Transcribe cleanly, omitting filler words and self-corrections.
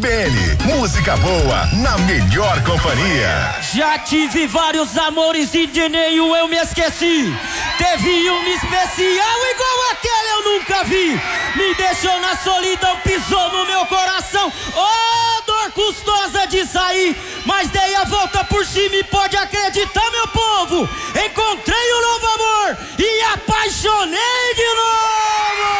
CBN. Música boa na melhor companhia. Já tive vários amores e de nenhum eu me esqueci. Teve um especial igual aquele eu nunca vi. Me deixou na solidão, pisou no meu coração. Oh, dor custosa de sair, mas dei a volta por cima e pode